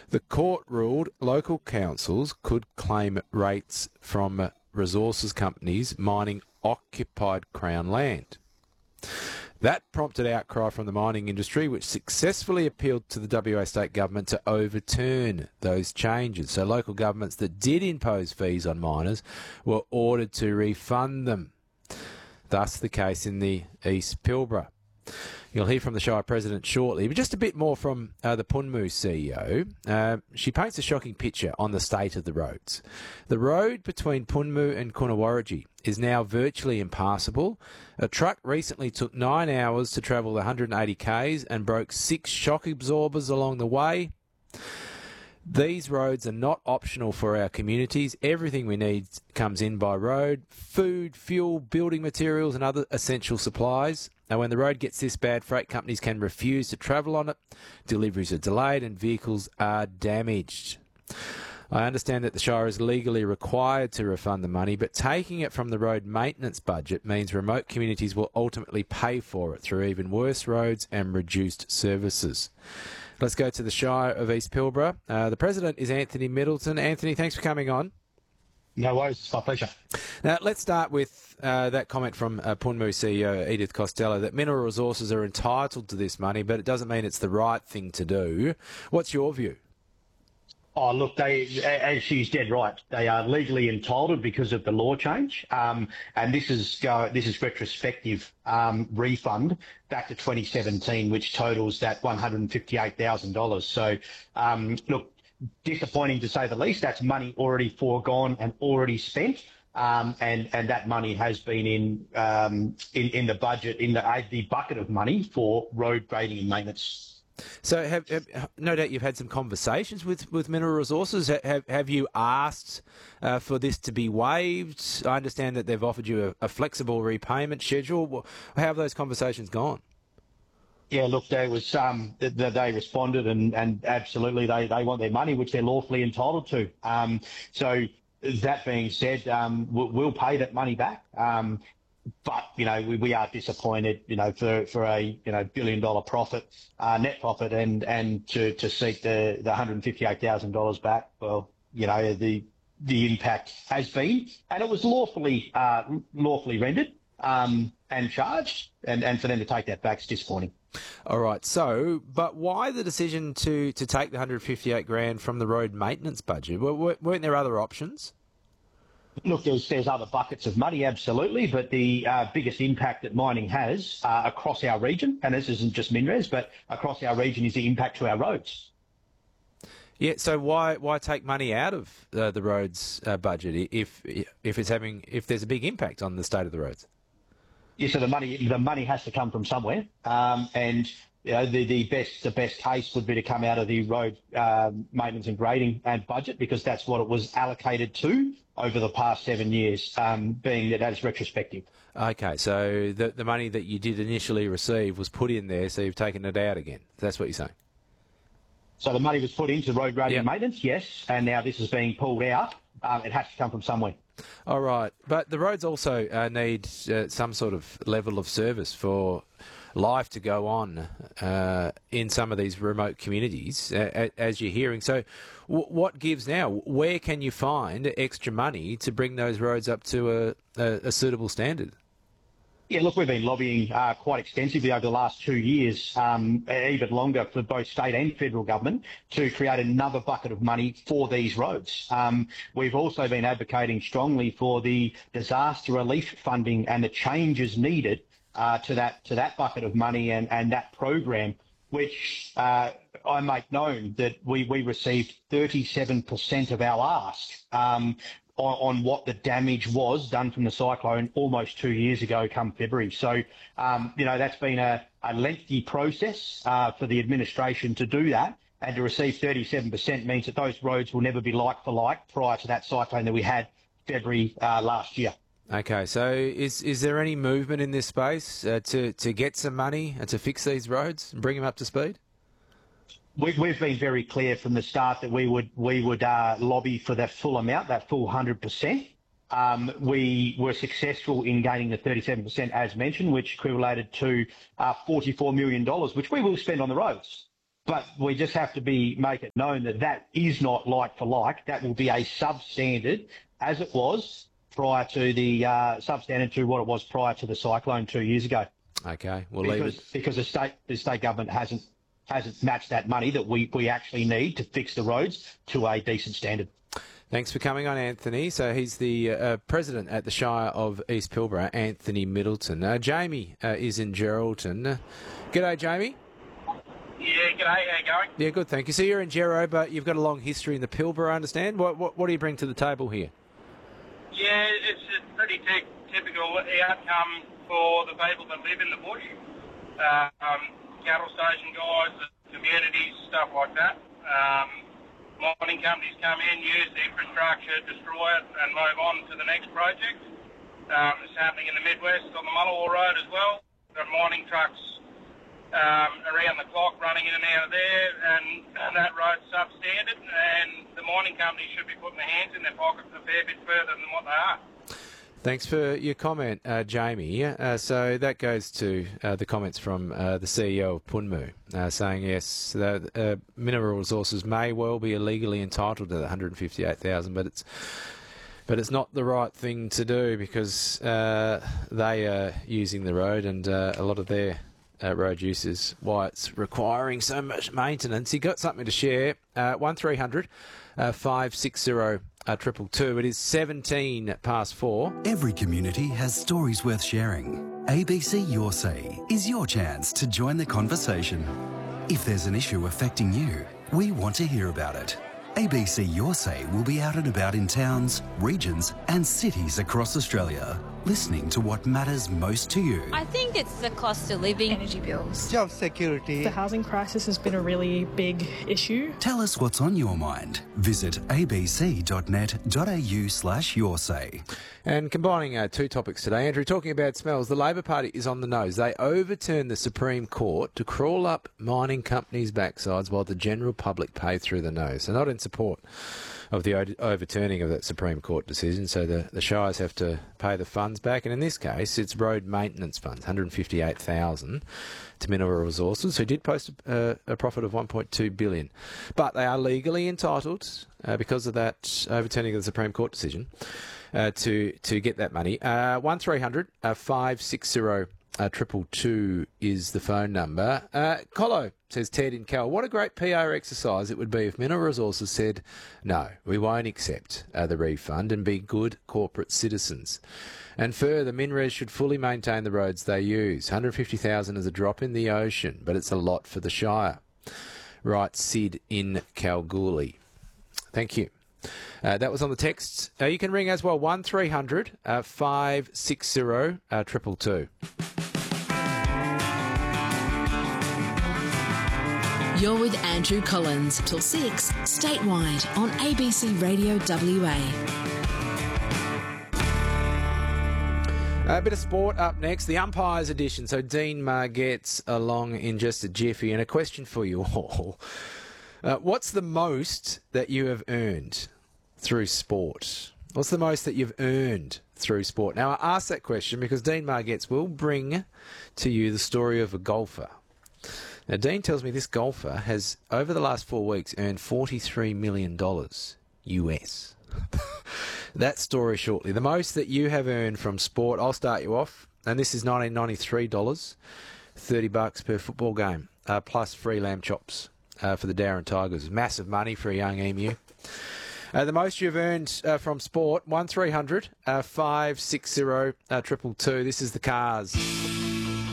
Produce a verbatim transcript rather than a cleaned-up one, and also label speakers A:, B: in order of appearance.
A: The court ruled local councils could claim rates from resources companies mining occupied Crown land. That prompted outcry from the mining industry, which successfully appealed to the W A state government to overturn those changes. So local governments that did impose fees on miners were ordered to refund them. Thus the case in the East Pilbara. You'll hear from the Shire President shortly, but just a bit more from uh, the Punmu C E O. Uh, she paints a shocking picture on the state of the roads. The road between Punmu and Coonawarrigi is now virtually impassable. A truck recently took nine hours to travel one hundred eighty kays and broke six shock absorbers along the way. These roads are not optional for our communities. Everything we need comes in by road: food, fuel, building materials and other essential supplies. Now, when the road gets this bad, freight companies can refuse to travel on it, deliveries are delayed and vehicles are damaged. I understand that the Shire is legally required to refund the money, but taking it from the road maintenance budget means remote communities will ultimately pay for it through even worse roads and reduced services. Let's go to the Shire of East Pilbara. Uh, the President is Anthony Middleton. Anthony, thanks for coming on.
B: No worries, it's my pleasure.
A: Now, let's start with uh, that comment from uh, Punmu C E O Edith Costello that Mineral Resources are entitled to this money, but it doesn't mean it's the right thing to do. What's your view?
B: Oh, look, they, as she's dead right, they are legally entitled because of the law change, um, and this is uh, this is retrospective um, refund back to twenty seventeen, which totals that one hundred fifty-eight thousand dollars. So, um, look, disappointing to say the least. That's money already foregone and already spent, um, and and that money has been in um, in in the budget in the uh, the bucket of money for road grading and maintenance.
A: So, have, have, no doubt you've had some conversations with, with Mineral Resources. Have have you asked uh, for this to be waived? I understand that they've offered you a, a flexible repayment schedule. How have those conversations gone?
B: Yeah, look, there was um, they, they responded, and, and absolutely they, they want their money, which they're lawfully entitled to. Um, so that being said, um, we'll, we'll pay that money back. Um, But, you know, we, we are disappointed, you know, for, for a, you know, billion dollar profit, uh, net profit and, and to, to seek the, the one hundred fifty-eight thousand dollars back. Well, you know, the, the impact has been, and it was lawfully, uh, lawfully rendered, um, and charged, and, and for them to take that back is disappointing.
A: All right. So, but why the decision to, to take the one hundred fifty-eight grand from the road maintenance budget? Weren't there other options?
B: Look, there's, there's other buckets of money, absolutely, but the uh, biggest impact that mining has uh, across our region, and this isn't just MinRes, but across our region, is the impact to our roads.
A: Yeah, so why why take money out of uh, the roads uh, budget if if it's having if there's a big impact on the state of the roads?
B: Yeah, so the money the money has to come from somewhere, um, and you know, the, the best the best case would be to come out of the road um, maintenance and grading and budget, because that's what it was allocated to over the past seven years, um, being that that is retrospective.
A: Okay, so the the money that you did initially receive was put in there, so you've taken it out again. That's what you're saying?
B: So the money was put into road grading
A: yep.
B: and maintenance, yes, and now this is being pulled out. Um, it has to come from somewhere.
A: All right, but the roads also uh, need uh, some sort of level of service for life to go on uh, in some of these remote communities, uh, as you're hearing. So w- what gives now? Where can you find extra money to bring those roads up to a, a, a suitable standard?
B: Yeah, look, we've been lobbying uh, quite extensively over the last two years, um, even longer, for both state and federal government to create another bucket of money for these roads. Um, we've also been advocating strongly for the disaster relief funding and the changes needed uh, to that to that bucket of money and, and that program, which uh, I make known that we, we received thirty-seven percent of our ask. Um, On, on what the damage was done from the cyclone almost two years ago come February. So, um, you know, that's been a, a lengthy process uh, for the administration to do that, and to receive thirty-seven percent means that those roads will never be like for like prior to that cyclone that we had February uh, last year.
A: Okay, so is is there any movement in this space uh, to, to get some money and to fix these roads and bring them up to speed?
B: We've been very clear from the start that we would we would uh, lobby for that full amount, that full one hundred percent. Um, we were successful in gaining the thirty-seven percent, as mentioned, which equated to uh, forty-four million dollars, which we will spend on the roads. but we just have to be make it known that that is not like for like. That will be a substandard, as it was prior to the uh, substandard to what it was prior to the cyclone two years ago.
A: Okay, we'll
B: because,
A: leave it.
B: Because the state the state government hasn't hasn't matched that money that we, we actually need to fix the roads to a decent standard.
A: Thanks for coming on, Anthony. So he's the uh, president at the Shire of East Pilbara, Anthony Middleton. Uh, Jamie uh, is in Geraldton. Uh, g'day, Jamie.
C: Yeah, g'day. How you going?
A: Yeah, good, thank you. So you're in Gero, but you've got a long history in the Pilbara, I understand. What, what, what do you bring to the table here?
C: Yeah, it's a pretty t- typical outcome for the people that live in the bush. Uh, um, cattle station guys, the communities, stuff like that. Um, mining companies come in, use the infrastructure, destroy it, and move on to the next project. Um, it's happening in the Midwest on the Mullawall Road as well. There are mining trucks um, around the clock running in and out of there, and, and that road's substandard, and the mining companies should be putting their hands in their pockets a fair bit further than what they are.
A: Thanks for your comment, uh, Jamie. Uh, so that goes to uh, the comments from uh, the C E O of Punmu, uh, saying, yes, the, uh, mineral resources may well be illegally entitled to the one hundred fifty-eight thousand dollars, but it's but it's not the right thing to do because uh, they are using the road and uh, a lot of their uh, road use is why it's requiring so much maintenance. You got something to share, uh, one three hundred five six zero Uh, triple two. It is seventeen past four.
D: Every community has stories worth sharing. A B C Your Say is your chance to join the conversation. If there's an issue affecting you, we want to hear about it. A B C Your Say will be out and about in towns, regions and cities across Australia, listening to what matters most to you.
E: I think it's the cost of living.
F: Energy bills.
G: Job security.
F: The housing crisis has been a really big issue.
D: Tell us what's on your mind. Visit abc.net.au slash your say.
A: And combining uh, two topics today, Andrew, talking about smells, the Labor Party is on the nose. They overturned the Supreme Court to crawl up mining companies' backsides while the general public pay through the nose. So not in support of the o- overturning of that Supreme Court decision, so the, the shires have to pay the funds back. And in this case, it's road maintenance funds, one hundred fifty-eight thousand dollars to Mineral Resources, who did post a, a profit of one point two billion dollars. But they are legally entitled, uh, because of that overturning of the Supreme Court decision, uh, to, to get that money. Uh, one three hundred five six zero Uh, triple two is the phone number. Uh, Colo, says Ted in Cal, what a great P R exercise it would be if Mineral Resources said, no, we won't accept uh, the refund and be good corporate citizens. And further, MinRes should fully maintain the roads they use. one hundred fifty thousand dollars is a drop in the ocean, but it's a lot for the Shire. Right, Sid in Kalgoorlie. Thank you. Uh, that was on the text. Uh, you can ring as well, one three hundred five six zero triple two.
H: You're with Andrew Collins till six, statewide on A B C Radio W A.
A: A bit of sport up next, the umpires edition. So Dean Marr gets along in just a jiffy. And a question for you all. Uh, what's the most that you have earned through sport? What's the most that you've earned through sport? Now, I ask that question because Dean Marr gets will bring to you the story of a golfer. Now, Dean tells me this golfer has, over the last four weeks, earned forty-three million dollars U S. That story shortly. The most that you have earned from sport, I'll start you off, and this is nineteen ninety-three dollars, thirty bucks per football game, uh, plus free lamb chops uh, for the Darren Tigers. Massive money for a young emu. Uh, the most you've earned uh, from sport, one three hundred five six zero triple two. This is the Cars.